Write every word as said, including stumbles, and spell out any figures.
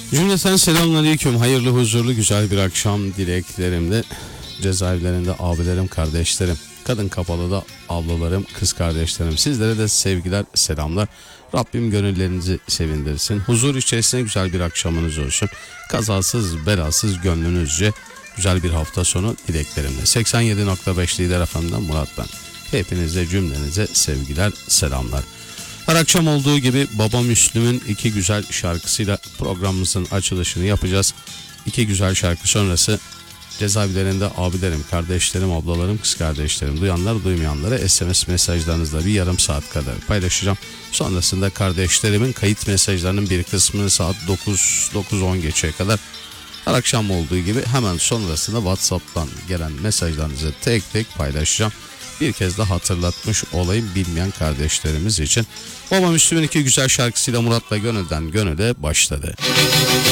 Cümleten selamünaleyküm. Hayırlı, huzurlu, güzel bir akşam dileklerimle cezaevlerinde abilerim, kardeşlerim, kadın kapalıda ablalarım, kız kardeşlerim. Sizlere de sevgiler, selamlar. Rabbim gönüllerinizi sevindirsin. Huzur içerisinde güzel bir akşamınız olsun. Kazasız, belasız, gönlünüzce güzel bir hafta sonu dileklerimle. seksen yedi nokta beş Lider Efendi'den Murat ben. Hepinize, cümlenize sevgiler, selamlar. Her akşam olduğu gibi Baba Müslüm'ün iki güzel şarkısıyla programımızın açılışını yapacağız. İki güzel şarkı sonrası cezaevlerinde abilerim, kardeşlerim, ablalarım, kız kardeşlerim, duyanlar duymayanlara S M S mesajlarınızla bir yarım saat kadar paylaşacağım. Sonrasında kardeşlerimin kayıt mesajlarının bir kısmını saat dokuz dokuz on geçeye kadar, her akşam olduğu gibi hemen sonrasında WhatsApp'tan gelen mesajlarınızı tek tek paylaşacağım. Bir kez daha hatırlatmış olayım bilmeyen kardeşlerimiz için. Baba Müslüm'ün iki güzel şarkısıyla Murat'la gönülden gönüle başladı.